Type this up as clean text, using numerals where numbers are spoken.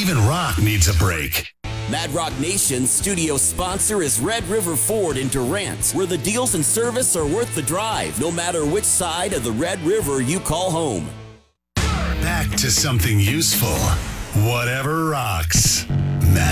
Even rock needs a break. Mad Rock Nation's studio sponsor is Red River Ford in Durant, where the deals and service are worth the drive, no matter which side of the Red River you call home. Back to something useful. Whatever rocks.